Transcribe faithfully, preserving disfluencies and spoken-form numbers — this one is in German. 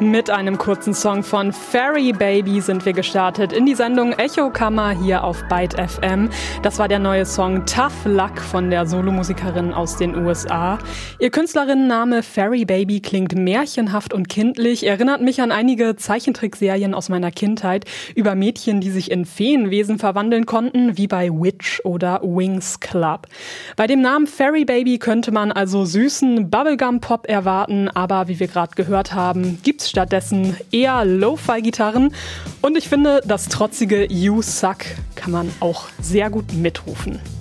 Mit einem kurzen Song von Fairy Baby sind wir gestartet in die Sendung Echo Kammer hier auf Byte F M. Das war der neue Song Tough Luck von der Solomusikerin aus den U S A. Ihr Künstlerinnenname Fairy Baby klingt märchenhaft und kindlich, erinnert mich an einige Zeichentrickserien aus meiner Kindheit über Mädchen, die sich in Feenwesen verwandeln konnten, wie bei Witch oder Wings Club. Bei dem Namen Fairy Baby könnte man also süßen Bubblegum-Pop erwarten, aber wie wir gerade gehört haben, gibt's stattdessen eher Lo-Fi-Gitarren und ich finde, das trotzige You Suck kann man auch sehr gut mitrufen.